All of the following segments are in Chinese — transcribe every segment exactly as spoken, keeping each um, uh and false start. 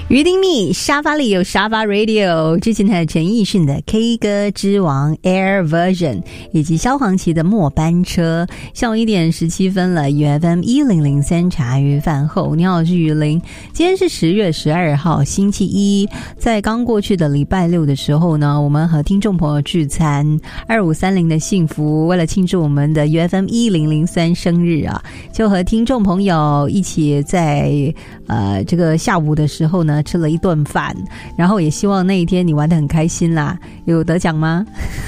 鱼丁蜜沙发里有沙发 Radio， 之前还有陈奕迅的 K 歌之王 Air Version， 以及萧煌奇的末班车。下午一点十七分了 ，U F M 一零零三茶余饭后，你好，我是雨林。今天是十月十二号，星期一。在刚过去的礼拜六的时候呢，我们和听众朋友聚餐，二五三零的幸福，为了庆祝我们的 U F M 一零零三生日啊，就和听众朋友一起在呃这个下午的时候呢。吃了一顿饭，然后也希望那一天你玩得很开心啦。有得奖吗？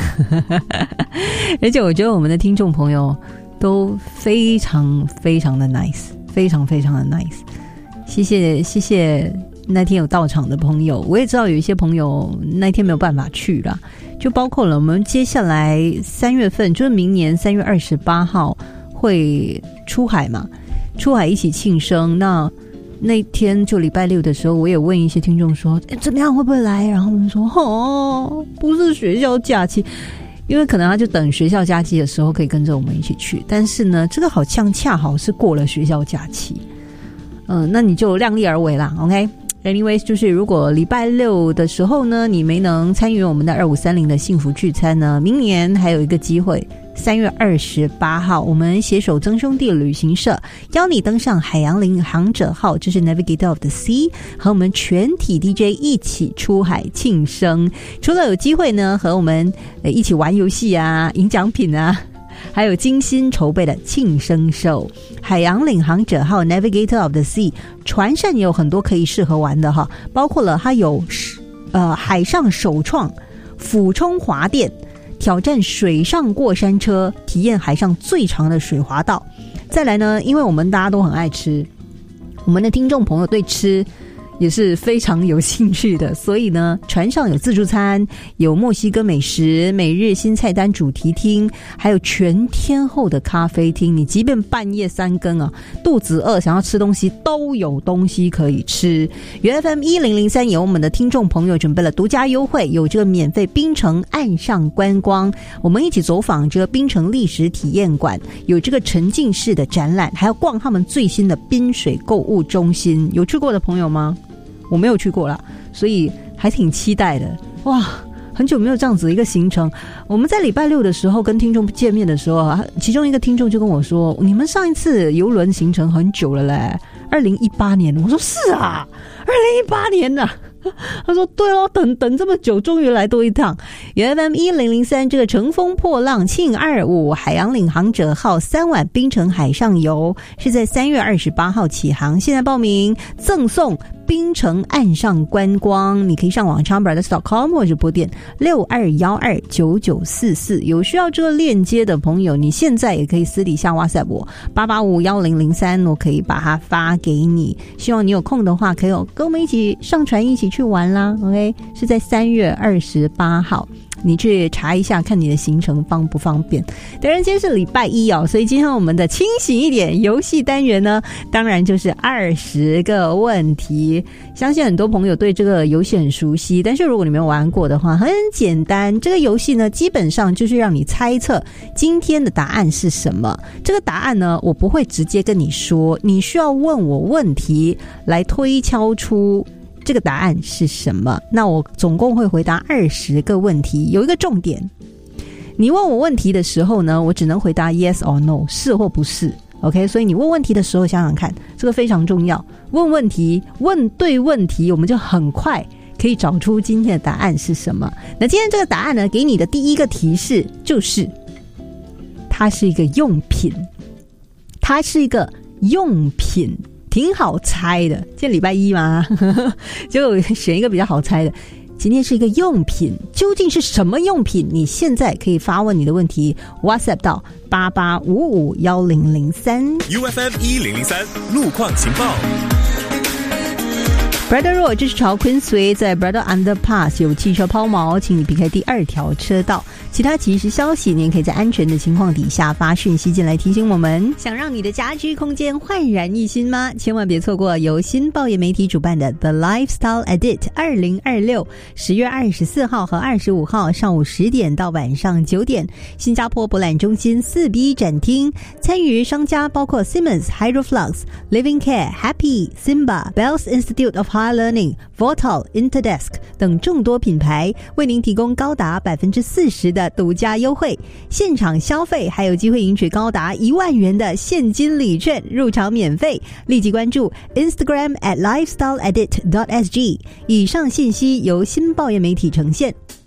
而且我觉得我们的听众朋友都非常非常的 nice， 非常非常的 nice。谢谢谢谢那天有到场的朋友，我也知道有一些朋友那天没有办法去啦，就包括了我们接下来三月份，就是明年三月二十八号会出海嘛，出海一起庆生。那那天就礼拜六的时候，我也问一些听众说，诶怎么样，会不会来？然后他们说，哦，不是学校假期，因为可能他就等学校假期的时候可以跟着我们一起去。但是呢，这个好像恰好是过了学校假期，嗯、呃，那你就量力而为啦 ，OK。Anyways， 就是如果礼拜六的时候呢，你没能参与我们的二五三零的幸福聚餐呢，明年还有一个机会。三月二十八号，我们携手曾兄弟旅行社邀你登上海洋领航者号，这是 Navigator of the Sea， 和我们全体 D J 一起出海庆生。除了有机会呢和我们一起玩游戏啊、赢奖品啊，还有精心筹备的庆生秀。海洋领航者号 Navigator of the Sea 船上也有很多可以适合玩的哈，包括了它有呃海上首创俯冲滑垫，挑战水上过山车，体验海上最长的水滑道。再来呢，因为我们大家都很爱吃，我们的听众朋友对吃也是非常有兴趣的，所以呢，船上有自助餐，有墨西哥美食，每日新菜单主题厅，还有全天候的咖啡厅。你即便半夜三更啊，肚子饿想要吃东西，都有东西可以吃。U F M 一零零三有我们的听众朋友准备了独家优惠，有这个免费槟城岸上观光，我们一起走访这个槟城历史体验馆，有这个沉浸式的展览，还要逛他们最新的滨水购物中心。有去过的朋友吗？我没有去过啦，所以还挺期待的。哇，很久没有这样子一个行程。我们在礼拜六的时候跟听众见面的时候啊，其中一个听众就跟我说，你们上一次邮轮行程很久了嘞，二零一八年。我说是啊，二零一八年啊。他说对哦，等等这么久终于来多一趟。 U F M 一零零三这个乘风破浪庆二五海洋领航者号三晚槟城海上游是在三月二十八号起航，现在报名赠送槟城岸上观光。你可以上网 chambers dot com 或者拨电六二一二九九四四，有需要这个链接的朋友，你现在也可以私底下 WhatsApp 我八八五一零零三，我可以把它发给你。希望你有空的话可以跟我们一起上船一起去玩啦 OK， 是在三月二十八号，你去查一下看你的行程方不方便。当然今天是礼拜一哦，所以今天我们的清醒一点游戏单元呢，当然就是二十个问题。相信很多朋友对这个游戏很熟悉，但是如果你没有玩过的话，很简单，这个游戏呢基本上就是让你猜测今天的答案是什么。这个答案呢我不会直接跟你说，你需要问我问题来推敲出这个答案是什么。那我总共会回答二十个问题，有一个重点，你问我问题的时候呢，我只能回答 yes or no， 是或不是。 OK， 所以你问问题的时候想想看，这个非常重要，问问题问对问题，我们就很快可以找出今天的答案是什么。那今天这个答案呢，给你的第一个提示就是它是一个用品，它是一个用品，挺好猜的。今天礼拜一嘛，就选一个比较好猜的。今天是一个用品，究竟是什么用品？你现在可以发问你的问题 WhatsApp 到八八五五一零零三 U F M 一零零三路况情报。 Brother Road 这是朝 Queensway， 在 Brother Underpass 有汽车抛锚，请你避开第二条车道。其他即时消息你也可以在安全的情况底下发讯息进来提醒我们。想让你的家居空间焕然一新吗？千万别错过由新报业媒体主办的 The Lifestyle Edit 二零二六，十月二十四号和二十五号上午十点到晚上九点，新加坡博览中心四 B 展厅。参与商家包括 Simmons、Hydroflux、Living Care、Happy、Simba、Bells Institute of High Learning、Vortal、Interdesk 等众多品牌，为您提供高达百分之四十的独家优惠，现场消费还有机会赢取高达一万元的现金礼券，入场免费。立即关注 Instagram at lifestyle edit dot s g。以上信息由新报业媒体呈现。